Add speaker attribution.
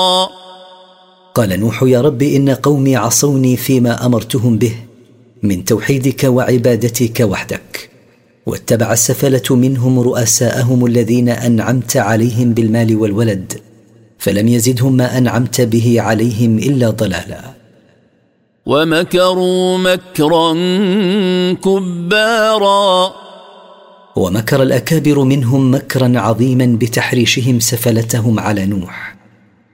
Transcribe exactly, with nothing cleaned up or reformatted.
Speaker 1: قال نوح: يا رب إن قومي عصوني فيما أمرتهم به من توحيدك وعبادتك وحدك، واتبع السفلة منهم رؤساءهم الذين أنعمت عليهم بالمال والولد، فلم يزدهم ما أنعمت به عليهم إلا ضلالا.
Speaker 2: ومكروا مكرا كبارا،
Speaker 1: ومكر الأكابر منهم مكرا عظيما بتحريشهم سفلتهم على نوح.